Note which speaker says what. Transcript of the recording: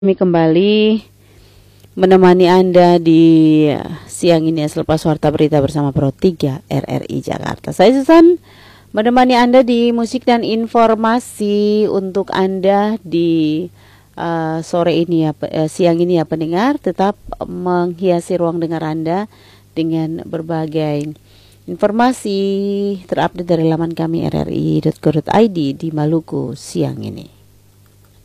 Speaker 1: Kami kembali menemani Anda di siang ini selepas warta berita bersama Pro 3 RRI Jakarta. Saya Susan menemani Anda di musik dan informasi untuk Anda di sore ini siang ini pendengar. Tetap menghiasi ruang dengar Anda dengan berbagai informasi terupdate dari laman kami rri.co.id di Maluku siang ini.